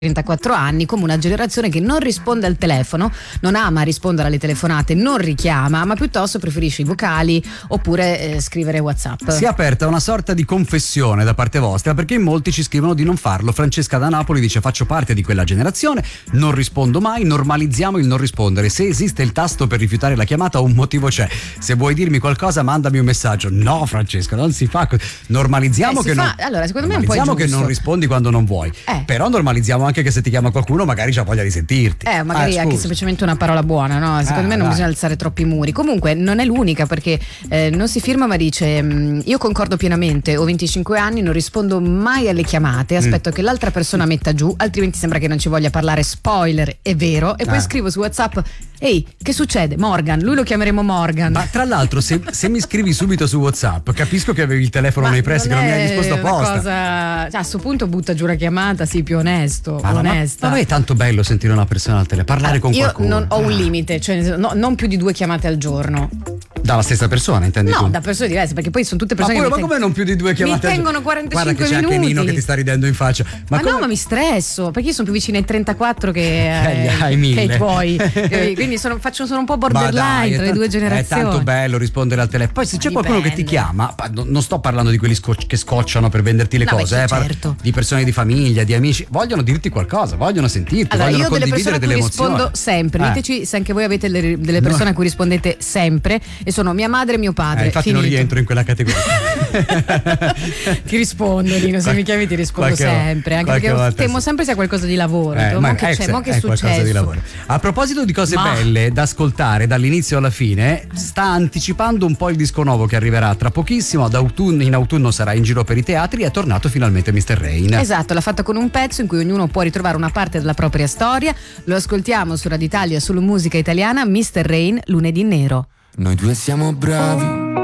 34 anni, come una generazione che non risponde al telefono, non ama rispondere alle telefonate, non richiama, ma piuttosto preferisce i vocali oppure scrivere WhatsApp. Si è aperta una sorta di confessione da parte vostra, perché in molti ci scrivono di non farlo. Francesca da Napoli dice: faccio parte di quella generazione, non rispondo mai, normalizziamo il non rispondere. Se esiste il tasto per rifiutare la chiamata, un motivo c'è. Se vuoi dirmi qualcosa, mandami un messaggio. No, Francesca, non si fa così. Normalizziamo che non. Allora, secondo me è un po' che non rispondi quando non vuoi. Però normalizziamo anche che se ti chiama qualcuno magari c'ha voglia di sentirti. Magari anche semplicemente una parola buona, no? Secondo me non bisogna alzare troppi muri. Comunque non è l'unica, perché non si firma ma dice: io concordo pienamente, ho 25 anni, non rispondo mai alle chiamate, aspetto che l'altra persona metta giù, altrimenti sembra che non ci voglia parlare. Spoiler, è vero. E poi scrivo su WhatsApp: ehi, che succede? Morgan, lui lo chiameremo Morgan. Ma tra l'altro se mi scrivi subito su WhatsApp, capisco che avevi il telefono nei pressi, che non mi hai risposto apposta. Cioè, a sto punto butta giù la chiamata, sì, più onesto. Ma non è tanto bello sentire una persona al telefono, parlare con qualcuno. Io non ho un limite, cioè non più di 2 chiamate al giorno. Dalla stessa persona, intendi tu? No, da persone diverse, perché poi sono tutte persone ma come non più di 2 chiamate? Mi tengono 45 minuti. Guarda che c'è minuti. anche Nino che ti sta ridendo in faccia. No, ma mi stresso, perché io sono più vicina ai 34 che ai tuoi. Quindi sono un po' borderline tra le due generazioni. È tanto bello rispondere al telefono. Poi se c'è qualcuno che ti chiama, non sto parlando di quelli che scocciano per venderti le cose, certo. Di persone di famiglia, di amici, vogliono dirti qualcosa, vogliono sentirti, allora, vogliono io condividere delle emozioni. Io rispondo sempre. Diteci se anche voi avete delle persone a cui rispondete sempre, e sono mia madre e mio padre. Infatti finito. non rientro in quella categoria. Ti rispondo, Lino, se mi chiami ti rispondo sempre, anche perché temo sempre sia qualcosa di lavoro. Che è successo? Di lavoro. A proposito di cose belle da ascoltare dall'inizio alla fine, sta anticipando un po' il disco nuovo che arriverà tra pochissimo. In autunno sarà in giro per i teatri. È tornato finalmente Mr. Rain. Esatto, l'ha fatta con un pezzo in cui ognuno può ritrovare una parte della propria storia. Lo ascoltiamo su Radio Italia, solo musica italiana. Mr. Rain, lunedì nero. Noi due siamo bravi